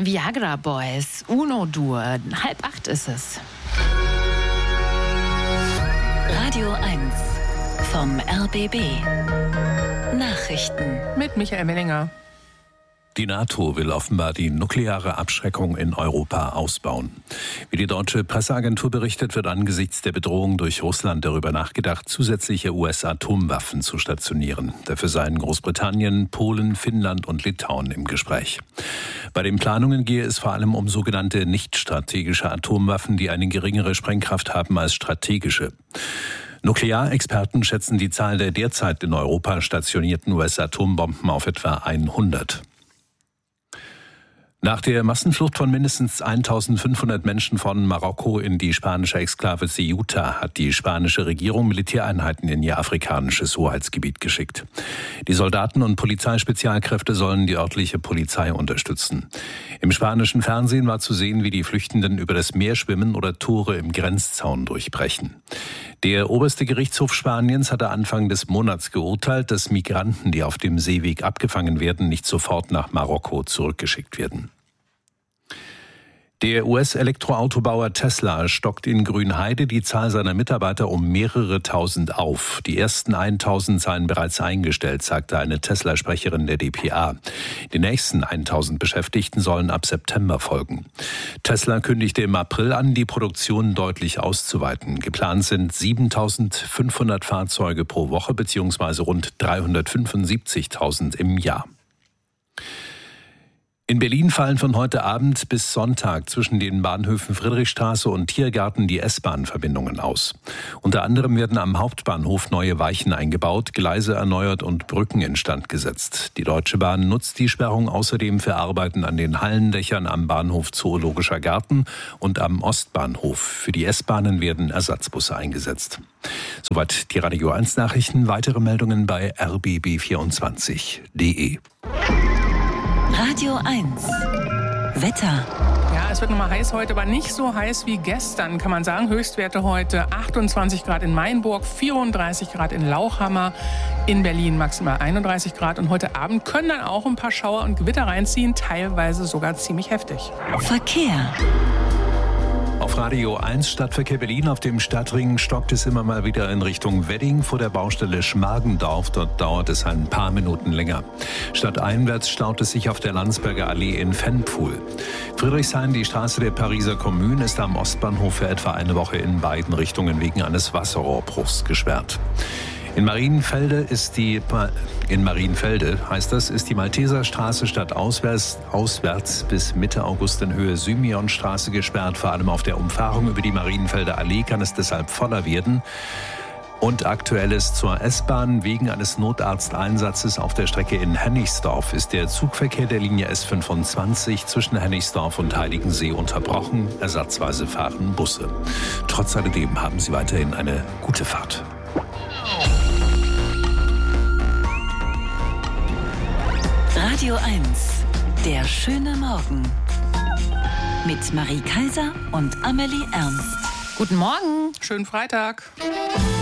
Viagra Boys, UNO-Dur, 7:30 ist es. Radio 1 vom RBB. Nachrichten mit Michael Mellinger. Die NATO will offenbar die nukleare Abschreckung in Europa ausbauen. Wie die deutsche Presseagentur berichtet, wird angesichts der Bedrohung durch Russland darüber nachgedacht, zusätzliche US-Atomwaffen zu stationieren. Dafür seien Großbritannien, Polen, Finnland und Litauen im Gespräch. Bei den Planungen gehe es vor allem um sogenannte nicht-strategische Atomwaffen, die eine geringere Sprengkraft haben als strategische. Nuklearexperten schätzen die Zahl der derzeit in Europa stationierten US-Atombomben auf etwa 100. Nach der Massenflucht von mindestens 1500 Menschen von Marokko in die spanische Exklave Ceuta hat die spanische Regierung Militäreinheiten in ihr afrikanisches Hoheitsgebiet geschickt. Die Soldaten und Polizeispezialkräfte sollen die örtliche Polizei unterstützen. Im spanischen Fernsehen war zu sehen, wie die Flüchtenden über das Meer schwimmen oder Tore im Grenzzaun durchbrechen. Der oberste Gerichtshof Spaniens hatte Anfang des Monats geurteilt, dass Migranten, die auf dem Seeweg abgefangen werden, nicht sofort nach Marokko zurückgeschickt werden. Der US-Elektroautobauer Tesla stockt in Grünheide die Zahl seiner Mitarbeiter um mehrere tausend auf. Die ersten 1000 seien bereits eingestellt, sagte eine Tesla-Sprecherin der dpa. Die nächsten 1000 Beschäftigten sollen ab September folgen. Tesla kündigte im April an, die Produktion deutlich auszuweiten. Geplant sind 7.500 Fahrzeuge pro Woche bzw. rund 375.000 im Jahr. In Berlin fallen von heute Abend bis Sonntag zwischen den Bahnhöfen Friedrichstraße und Tiergarten die S-Bahn-Verbindungen aus. Unter anderem werden am Hauptbahnhof neue Weichen eingebaut, Gleise erneuert und Brücken instand gesetzt. Die Deutsche Bahn nutzt die Sperrung außerdem für Arbeiten an den Hallendächern am Bahnhof Zoologischer Garten und am Ostbahnhof. Für die S-Bahnen werden Ersatzbusse eingesetzt. Soweit die Radio 1 Nachrichten. Weitere Meldungen bei rbb24.de. Radio 1 Wetter. Ja, es wird nochmal heiß heute, aber nicht so heiß wie gestern, kann man sagen. Höchstwerte heute 28 Grad in Mainburg, 34 Grad in Lauchhammer, in Berlin maximal 31 Grad. Und heute Abend können dann auch ein paar Schauer und Gewitter reinziehen, teilweise sogar ziemlich heftig. Verkehr. Auf Radio 1 Stadtverkehr Berlin auf dem Stadtring stockt es immer mal wieder in Richtung Wedding vor der Baustelle Schmargendorf. Dort dauert es ein paar Minuten länger. Stadteinwärts staut es sich auf der Landsberger Allee in Venpfuhl. Friedrichshain, die Straße der Pariser Kommune, ist am Ostbahnhof für etwa eine Woche in beiden Richtungen wegen eines Wasserrohrbruchs gesperrt. In Marienfelde ist die Malteserstraße stadtauswärts bis Mitte August in Höhe Symeonstraße gesperrt. Vor allem auf der Umfahrung über die Marienfelder Allee kann es deshalb voller werden. Und Aktuelles zur S-Bahn. Wegen eines Notarzteinsatzes auf der Strecke in Hennigsdorf ist der Zugverkehr der Linie S25 zwischen Hennigsdorf und Heiligensee unterbrochen. Ersatzweise fahren Busse. Trotz alledem haben Sie weiterhin eine gute Fahrt. Radio 1, der schöne Morgen. Mit Marie Kaiser und Amelie Ernst. Guten Morgen. Schönen Freitag.